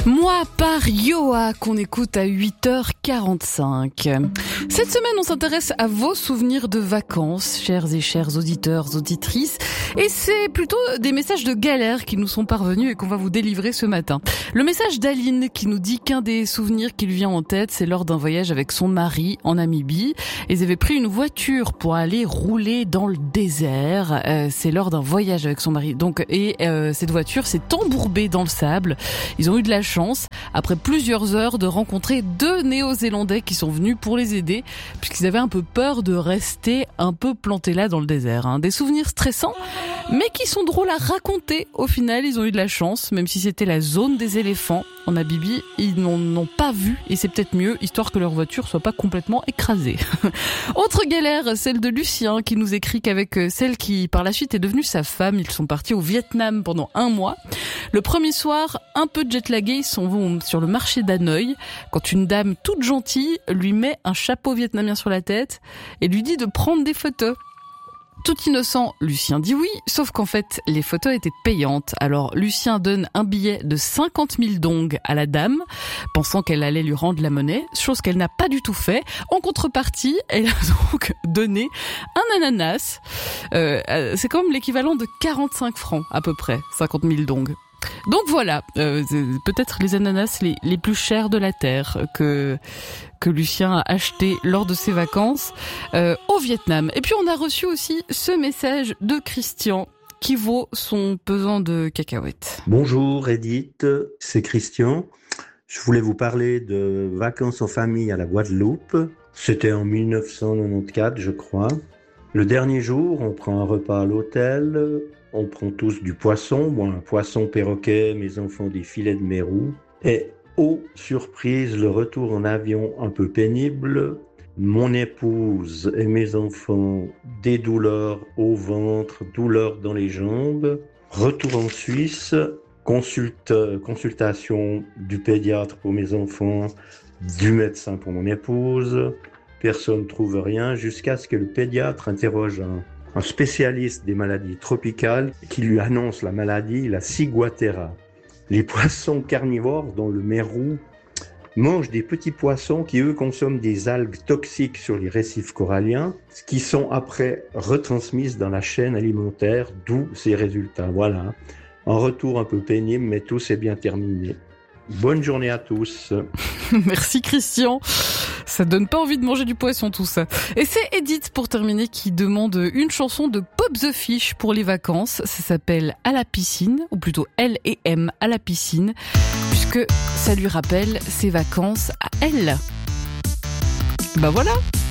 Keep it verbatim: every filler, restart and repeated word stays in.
Moi par Yoa qu'on écoute à huit heures quarante-cinq. Cette semaine, on s'intéresse à vos souvenirs de vacances, chers et chers auditeurs, auditrices. Et c'est plutôt des messages de galère qui nous sont parvenus et qu'on va vous délivrer ce matin. Le message d'Aline qui nous dit qu'un des souvenirs qui lui vient en tête, c'est lors d'un voyage avec son mari en Namibie. Ils avaient pris une voiture pour aller rouler dans le désert. Euh, c'est lors d'un voyage avec son mari. Donc, et euh, cette voiture s'est embourbée dans le sable. Ils ont eu de la chance, après plusieurs heures, de rencontrer deux Néo-Zélandais qui sont venus pour les aider, puisqu'ils avaient un peu peur de rester un peu plantés là dans le désert. Hein. Des souvenirs stressants, mais qui sont drôles à raconter. Au final, ils ont eu de la chance, même si c'était la zone des éléphants en Namibie, ils n'en ont pas vu, et c'est peut-être mieux, histoire que leur voiture soit pas complètement écrasée. Autre galère, celle de Lucien, qui nous écrit qu'avec celle qui, par la suite, est devenue sa femme, ils sont partis au Vietnam pendant un mois. Le premier soir, un peu jet-lagués, ils sont vont sur le marché d'Hanoï, quand une dame toute gentille lui met un chapeau vietnamien sur la tête et lui dit de prendre des photos. Tout innocent, Lucien dit oui, sauf qu'en fait, les photos étaient payantes. Alors, Lucien donne un billet de cinquante mille dong à la dame, pensant qu'elle allait lui rendre la monnaie, chose qu'elle n'a pas du tout fait. En contrepartie, elle a donc donné un ananas. Euh, c'est quand même l'équivalent de quarante-cinq francs, à peu près, cinquante mille dong. Donc voilà, euh, peut-être les ananas les, les plus chers de la terre que que Lucien a acheté lors de ses vacances euh, au Vietnam. Et puis on a reçu aussi ce message de Christian qui vaut son pesant de cacahuètes. Bonjour Edith, c'est Christian. Je voulais vous parler de vacances en famille à la Guadeloupe. C'était en dix-neuf cent quatre-vingt-quatorze, je crois. Le dernier jour, on prend un repas à l'hôtel. On prend tous du poisson, moi un poisson perroquet, mes enfants des filets de mérou. Et, oh surprise, le retour en avion un peu pénible. Mon épouse et mes enfants, des douleurs au ventre, douleurs dans les jambes. Retour en Suisse, consulte, consultation du pédiatre pour mes enfants, du médecin pour mon épouse. Personne ne trouve rien jusqu'à ce que le pédiatre interroge un un spécialiste des maladies tropicales qui lui annonce la maladie, la ciguatera. Les poissons carnivores, dont le mérou, mangent des petits poissons qui, eux, consomment des algues toxiques sur les récifs coralliens, qui sont après retransmises dans la chaîne alimentaire, d'où ces résultats. Voilà, un retour un peu pénible, mais tout s'est bien terminé. Bonne journée à tous. Merci Christian. Ça donne pas envie de manger du poisson tout ça. Et c'est Edith pour terminer qui demande une chanson de Pop the Fish pour les vacances. Ça s'appelle À la piscine, ou plutôt L et M à la piscine, puisque ça lui rappelle ses vacances à elle. Bah voilà.